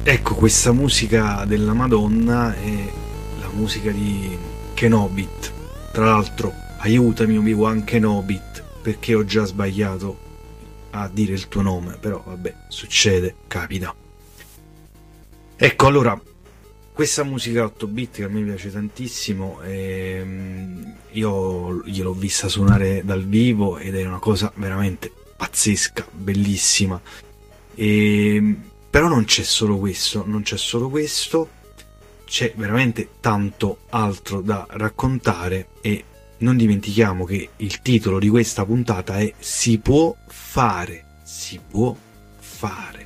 Ecco, questa musica della Madonna è la musica di Kenobit. Tra l'altro, aiutami, io vivo anche Nobit, perché ho già sbagliato a dire il tuo nome, però vabbè, succede, capita. Ecco, allora, questa musica 8 bit che a me piace tantissimo, io gliel'ho vista suonare dal vivo ed è una cosa veramente pazzesca, bellissima. E, però non c'è solo questo, non c'è solo questo, c'è veramente tanto altro da raccontare e non dimentichiamo che il titolo di questa puntata è Si può fare, si può fare.